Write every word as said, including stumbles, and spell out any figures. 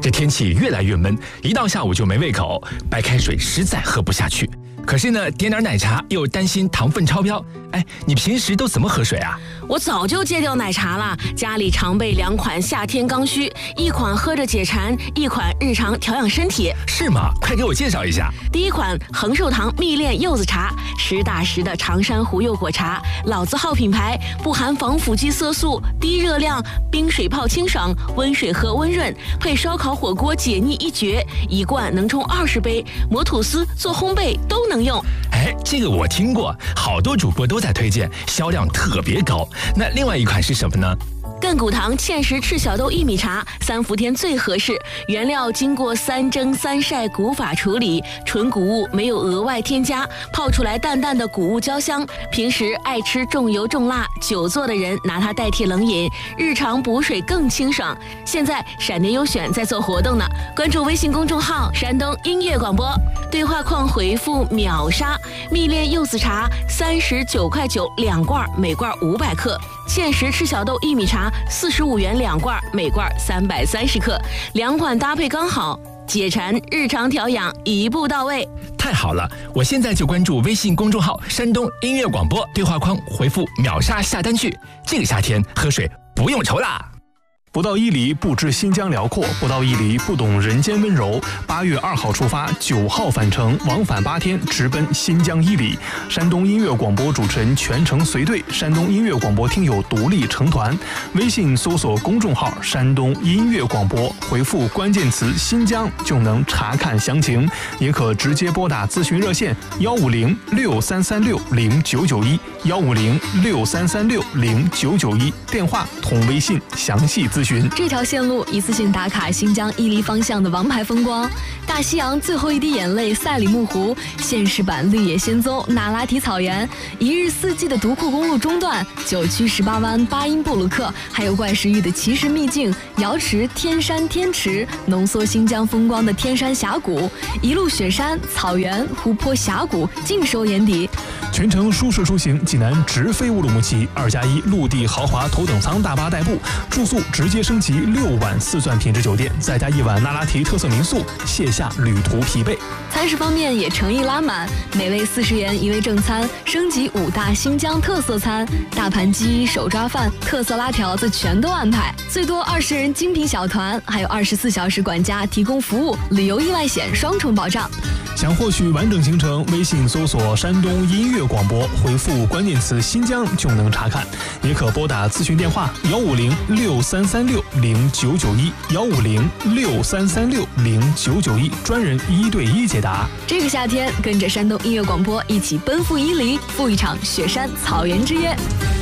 这天气越来越闷，一到下午就没胃口，白开水实在喝不下去。可是呢，点点奶茶又担心糖分超标。哎，你平时都怎么喝水啊？ 我早就戒掉奶茶了，家里常备两款夏天刚需，一款喝着解馋，一款日常调养身体。 是吗？快给我介绍一下。 第一款恒寿堂蜜炼柚子茶，实打实的长山湖柚果茶，老字号品牌，不含防腐剂色素，低热量，冰水泡清爽，温水喝温润，配烧烤火锅解腻一绝，一罐能冲二十杯，磨吐司做烘焙都能用。 哎，这个我听过，好多主播都在推荐，销量特别高。那另外一款是什么呢？ 亘古堂芡实赤小豆薏米茶，三伏天最合适，原料经过三蒸三晒古法处理，纯谷物，没有额外添加，泡出来淡淡的谷物焦香。平时爱吃重油重辣、久坐的人拿它代替冷饮，日常补水更清爽。现在闪电优选在做活动呢，关注微信公众号山东音乐广播，对话框回复秒杀蜜炼柚子茶，三十九块九两罐，每罐五百克。芡实赤小豆薏米茶四十五元两罐，每罐三百三十克，两款搭配刚好，解馋日常调养一步到位。 太好了，我现在就关注微信公众号山东音乐广播，对话框回复秒杀下单去，这个夏天喝水不用愁啦。 不到伊犁不知新疆辽阔，不到伊犁不懂人间温柔。八月二号出发，九号返程，往返八天，直奔新疆伊犁。山东音乐广播主持人全程随队，山东音乐广播听友独立成团。微信搜索公众号山东音乐广播，回复关键词新疆就能查看详情，也可直接拨打咨询热线幺五零六三三六零九九一幺五零六三三六零九九一，电话同微信详细咨询。 这条线路一次性打卡新疆伊犁方向的王牌风光：大西洋最后一滴眼泪赛里木湖，现实版绿野仙踪那拉提草原，一日四季的独库公路中段，九曲十八弯巴音布鲁克，还有怪石峪的奇石秘境瑶池天山天池，浓缩新疆风光的天山峡谷，一路雪山草原湖泊峡谷尽收眼底。 全程舒适出行，济南直飞乌鲁木齐，二加一陆地豪华头等舱大巴代步，住宿直接升级六晚四钻品质酒店，再加一晚那拉提特色民宿，卸下旅途疲惫。 餐食方面也诚意拉满，每位四十元一位正餐，升级五大新疆特色餐，大盘鸡、手抓饭、特色拉条子全都安排，最多二十人精品小团，还有二十四小时管家提供服务，旅游意外险双重保障。 想获取完整行程，微信搜索山东音乐广播，回复关键词新疆就能查看，也可拨打咨询电话幺五零六三三六零九九一幺五零六三三六零九九一，专人一对一解答。 这个夏天，跟着山东音乐广播一起奔赴伊犁，赴一场雪山草原之约。